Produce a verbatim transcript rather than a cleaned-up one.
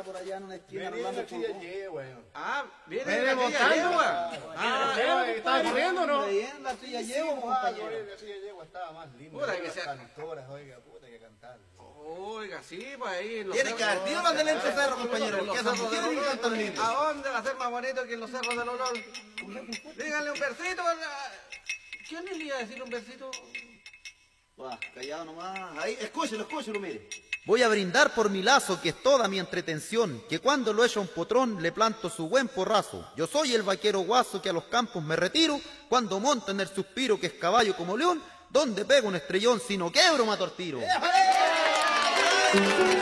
por allá en una esquina Viene hablando la con silla yegua. Ah, viene Viene de la montando, yegua. Ah, Ah, ¿estaba corriendo, no? Ahí en la silla llevo, compañero. La silla yegua estaba más linda. Puta que sea- Cantoras, oiga, puta que cantar. Oiga, sí, pues ahí en los Tiene que cerros- haber tiro del Entre Cerro, compañero, en los porque esas cerros del mujeres Olor. cantan lindo. ¿A dónde va a ser más bonito que en los cerros del olor? Díganle un versito. ¿Quién le iba a decir un versito? Va, callado nomás. Ahí, escúchelo, escúchelo, mire. Voy a brindar por mi lazo, que es toda mi entretención, que cuando lo echa un potrón le planto su buen porrazo. Yo soy el vaquero guaso que a los campos me retiro, cuando monta en el suspiro que es caballo como león, donde pego un estrellón si no quebro mato al tiro.